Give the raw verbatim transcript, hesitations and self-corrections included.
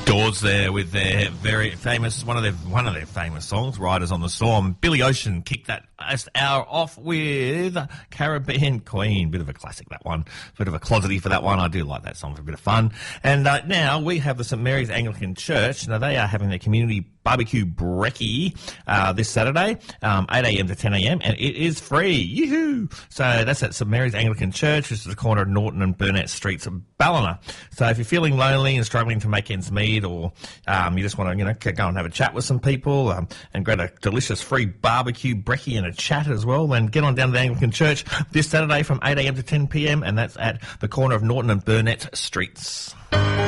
Doors there with their very famous, one of their one of their famous songs, Riders on the Storm. Billy Ocean kicked that last hour off with Caribbean Queen. Bit of a classic, that one. Bit of a closety for that one. I do like that song for a bit of fun. And uh, now we have the St Mary's Anglican Church. Now they are having their community barbecue brekkie uh, this Saturday, um, eight a.m. to ten a.m. and it is free. Yoo-hoo! So that's at St Mary's Anglican Church, which is the corner of Norton and Burnett Streets of Ballina. So if you're feeling lonely and struggling to make ends meet, or um, you just want to, you know, go and have a chat with some people um, and get a delicious free barbecue brekkie and a chat as well, then get on down to the Anglican Church this Saturday from eight a.m. to ten p.m. and that's at the corner of Norton and Burnett Streets.